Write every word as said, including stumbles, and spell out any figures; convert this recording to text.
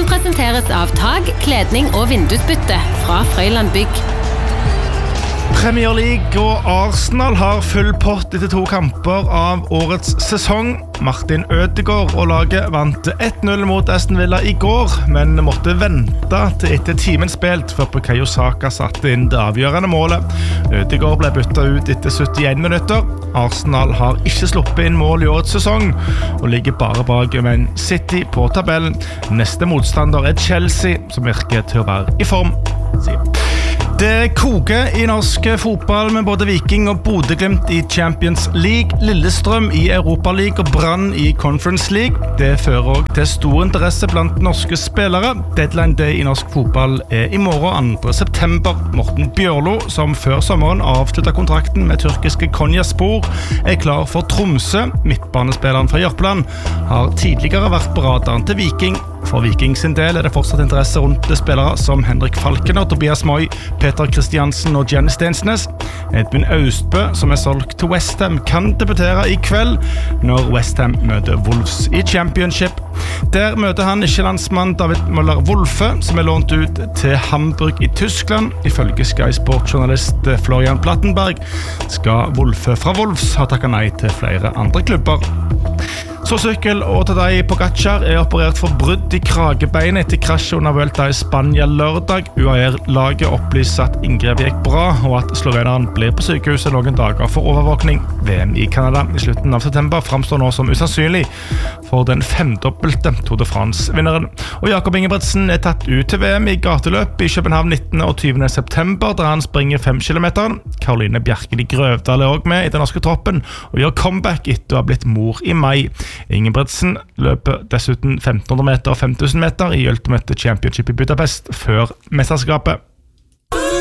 presenteres av tag, kledning og vindusbytte fra Frøyland Bygg. Premier League og Arsenal har full pott etter to kamper av årets sesong. Martin Ødegaard og laget vant ett null mot Aston Villa i går, men måtte vente til etter timen spilt før Bukayo Saka satte inn det avgjørende målet. Ødegaard ble byttet ut etter syttien minutter. Arsenal har ikke sluppet inn mål i årets sesong og ligger bare bak Man City på tabellen. Neste motstander er Chelsea, som virker til å være i form. Det koker i norsk fotball med både Viking og Bodø/Glimt i Champions League, Lillestrøm i Europa League og Brann i Conference League. Det fører også til stor interesse blant norske spillere. Deadline Day i norsk fotball er i morgen andre september. Morten Bjørlo, som før sommeren avsluttet kontrakten med tyrkiske Konyaspor, er klar for Tromsø. Midtbanespilleren fra Jørpeland har tidligere vært på radaren til Viking. For Viking sin del er det fortsatt interesse rundt spillere som Henrik Falkener, Tobias Moy, Peter Kristiansen og Jenny Stensnes. Edvin Austbø, som er solgt til West Ham, kan debutere i kveld når West Ham møter Wolves i Championship. Der møter han ikke landsmann David Müller-Wolfe, som er lånt ut til Hamburg i Tyskland. Ifølge Sky Sport-journalist Florian Plattenberg skal Wolfe fra Wolves ha takket nei til flere andre klubber. Så sykkel og Tadej Pogačar er operert for brudd i kragebeinet etter krasjet under Vuelta i Spania lørdag. U A E-laget opplyser at inngrepet gikk bra, og at sloveneren blir på sykehuset noen dager for overvåkning. V M i Canada i slutten av september fremstår nå som usannsynlig for den femdobbelte Tour de France-vinneren. Og Jakob Ingebrigtsen er tatt ut til V M i gateløp i København nittende og tyvende september, der han springer fem kilometer. Karoline Bjerken i Grøvdal er også med i den norske troppen, og gjør comeback etter å ha blitt mor i mai. Ingebrigtsen løper dessuten femten hundre meter og fem tusen meter i Ultimate Championship i Budapest før mesterskapet.